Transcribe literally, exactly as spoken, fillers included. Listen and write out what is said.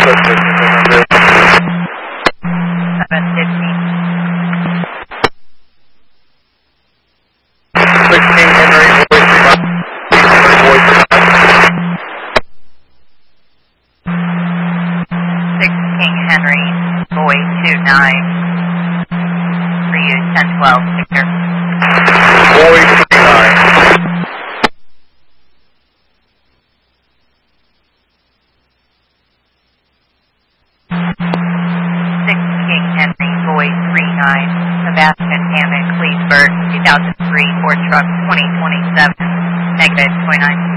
seven fifteen. sixteen Henry, Boy three nine. sixteen Henry, Boy two nine. For you, ten twelve, Victor. Boy three nine. sixteen Henry, Boy three nine. Sebastian Hammond, Leesburg, two thousand three, Ford Truck twenty twenty-seven. Negative twenty-nine.